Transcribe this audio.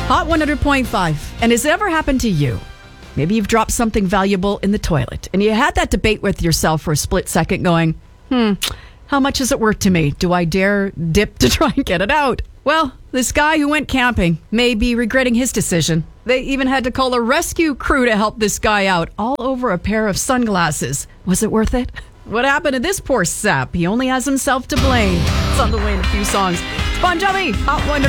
Hot 100.5. And has it ever happened to you? Maybe you've dropped something valuable in the toilet and you had that debate with yourself for a split second going, how much is it worth to me? Do I dare dip to try and get it out? Well, this guy who went camping may be regretting his decision. They even had to call a rescue crew to help this guy out, all over a pair of sunglasses. Was it worth it? What happened to this poor sap? He only has himself to blame. It's on the way in a few songs. It's Bon Jovi, Hot 100.